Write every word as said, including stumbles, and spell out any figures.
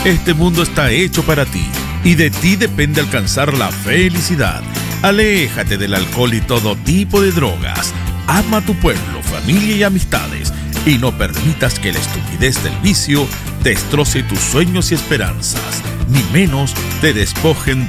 Este mundo está hecho para ti y de ti depende alcanzar la felicidad. Aléjate del alcohol y todo tipo de drogas. Ama a tu pueblo, familia y amistades y no permitas que la estupidez del vicio destroce tus sueños y esperanzas, ni menos te despojen